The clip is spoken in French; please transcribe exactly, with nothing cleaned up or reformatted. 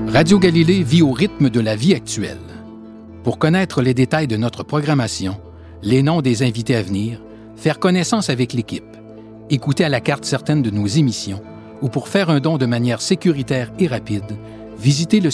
Radio Galilée vit au rythme de la vie actuelle. Pour connaître les détails de notre programmation, les noms des invités à venir, faire connaissance avec l'équipe, écouter à la carte certaines de nos émissions ou pour faire un don de manière sécuritaire et rapide, visitez le